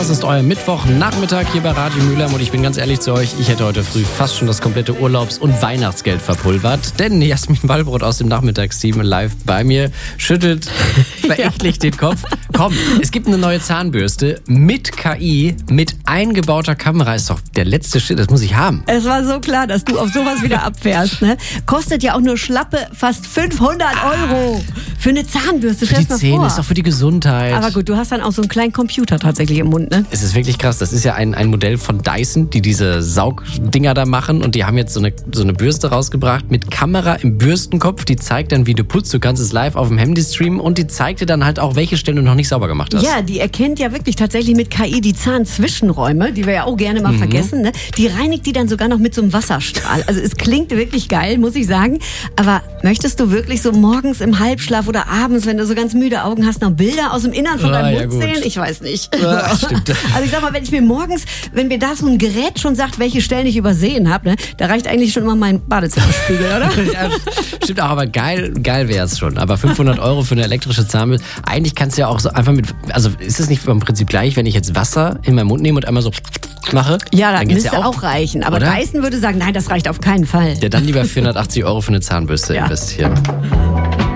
Das ist euer Mittwochnachmittag hier bei Radio Mülheim und ich bin ganz ehrlich zu euch, ich hätte heute früh fast schon das komplette Urlaubs- und Weihnachtsgeld verpulvert, denn Jasmin Wallbrot aus dem Nachmittagsteam live bei mir schüttelt verächtlich den Kopf. Komm, es gibt eine neue Zahnbürste mit KI, mit eingebauter Kamera. Ist doch der letzte Schritt, das muss ich haben. Es war so klar, dass du auf sowas wieder abfährst. Ne? Kostet ja auch nur schlappe fast 500 Euro für eine Zahnbürste. Für die Zähne, ist doch für die Gesundheit. Aber gut, du hast dann auch so einen kleinen Computer tatsächlich im Mund, ne? Es ist wirklich krass. Das ist ja ein Modell von Dyson, die diese Saugdinger da machen. Und die haben jetzt so eine Bürste rausgebracht mit Kamera im Bürstenkopf. Die zeigt dann, wie du putzt. Du kannst es live auf dem Handy streamen. Und die zeigt dir dann halt auch, welche Stellen du noch nicht sauber gemacht hast. Ja, die erkennt ja wirklich tatsächlich mit KI die Zahnzwischenräume, die wir ja auch gerne mal vergessen. Ne? Die reinigt die dann sogar noch mit so einem Wasserstrahl. Also es klingt wirklich geil, muss ich sagen. Aber möchtest du wirklich so morgens im Halbschlaf oder abends, wenn du so ganz müde Augen hast, noch Bilder aus dem Innern von deinem Mund sehen? Ich weiß nicht. Ja, stimmt. Also ich sag mal, wenn mir da so ein Gerät schon sagt, welche Stellen ich übersehen habe, ne, da reicht eigentlich schon immer mein Badezimmerspiegel, oder? Ja, stimmt auch, aber geil wäre es schon. Aber 500 Euro für eine elektrische Zahnbürste, eigentlich kannst du ja auch so einfach also ist es nicht im Prinzip gleich, wenn ich jetzt Wasser in meinen Mund nehme und einmal so mache? Ja, dann müsste ja auch reichen. Aber oder? Dyson würde sagen, nein, das reicht auf keinen Fall. Ja, dann lieber 480 Euro für eine Zahnbürste investieren.